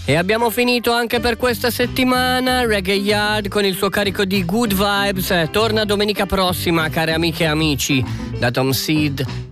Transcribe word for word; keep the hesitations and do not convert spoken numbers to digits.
E abbiamo finito anche per questa settimana. Reggae Yard con il suo carico di good vibes torna domenica prossima, care amiche e amici. Da Tom Seed